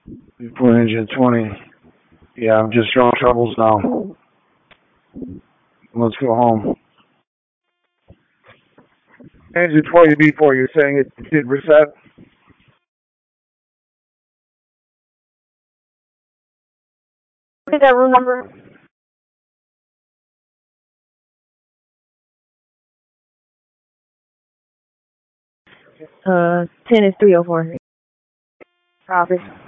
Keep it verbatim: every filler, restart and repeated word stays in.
We put engine twenty. Yeah, I'm just showing troubles now. Let's go home. Engine twenty B four, you're saying it did reset? What is that room number? Uh, ten is three oh four. Copy.